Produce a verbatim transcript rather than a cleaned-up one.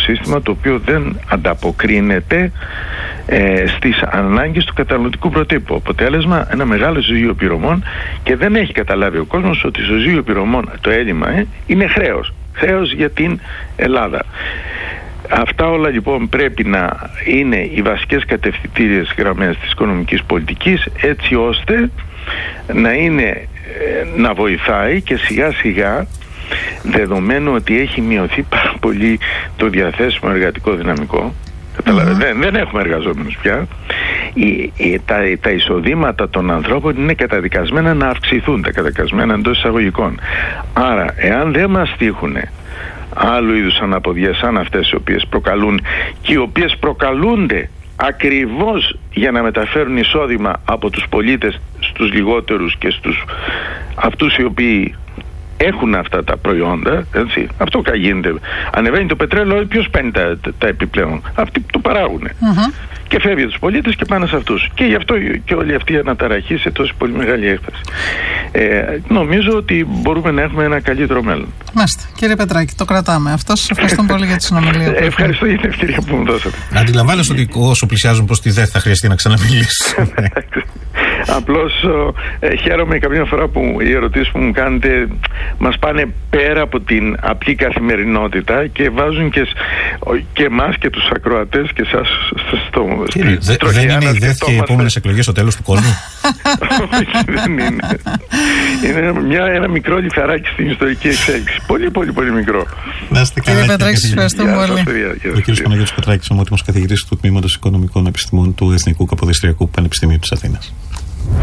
σύστημα το οποίο δεν ανταποκρίνεται ε, στις ανάγκες του καταναλωτικού προτύπου. Αποτέλεσμα, ένα μεγάλο ισοζύγιο πληρωμών, και δεν έχει καταλάβει ο κόσμος ότι το ισοζύγιο πληρωμών, το έλλειμμα ε, είναι χρέος. Χρέος για την Ελλάδα. Αυτά όλα λοιπόν πρέπει να είναι οι βασικές κατευθυντήριες γραμμές της οικονομικής πολιτικής, έτσι ώστε να είναι, να βοηθάει και σιγά σιγά, δεδομένου ότι έχει μειωθεί πάρα πολύ το διαθέσιμο εργατικό δυναμικό. Mm-hmm. δεν, δεν έχουμε εργαζόμενους πια. Οι, οι, τα, τα εισοδήματα των ανθρώπων είναι καταδικασμένα να αυξηθούν, τα καταδικασμένα εντός εισαγωγικών. Άρα, εάν δεν μας τύχουν άλλου είδους αναποδιές σαν αυτές οι οποίες προκαλούν και οι οποίες προκαλούνται ακριβώς για να μεταφέρουν εισόδημα από τους πολίτες στους λιγότερους και στους αυτούς οι οποίοι έχουν αυτά τα προϊόντα, έτσι. Αυτό γίνεται. Ανεβαίνει το πετρέλαιο, ποιος παίρνει τα, τα, τα επιπλέον? Αυτοί που το παράγουν. Mm-hmm. Και φεύγει από τους πολίτες και πάνε σε αυτούς. Και γι' αυτό και όλη αυτή η αναταραχή σε τόσο πολύ μεγάλη έκταση. Ε, νομίζω ότι μπορούμε να έχουμε ένα καλύτερο μέλλον. Μάλιστα. Κύριε Πετράκη, το κρατάμε αυτό. Σας ευχαριστώ πολύ για τη συνομιλία. Ευχαριστώ για την ευκαιρία που μου δώσατε. Αντιλαμβάνεσαι ότι όσο πλησιάζουν προς τη ΔΕΘ θα χρειαστεί να ξαναμιλήσει. Απλώς ε, χαίρομαι καμιά φορά που οι ερωτήσεις που μου κάνετε μας πάνε πέρα από την απλή καθημερινότητα και βάζουν και, και εμάς και τους ακροατές και εσάς στο Κύριε, δε, δεν είναι η ΔΕΘ και οι επόμενες εκλογές στο τέλος του κόσμου? Όχι, δεν είναι. Είναι μια, ένα μικρό λιθαράκι στην ιστορική εξέλιξη. Πολύ πολύ πολύ μικρό. Κύριε Πετράκη, σας ευχαριστούμε πολύ. Ο κ. Παναγιώτης Πετράκης, ομότιμος καθηγητής του Τμήματος Οικονομικών Επιστημών του Εθνικού Καποδιστριακού Πανεπιστημίου της Αθήνας.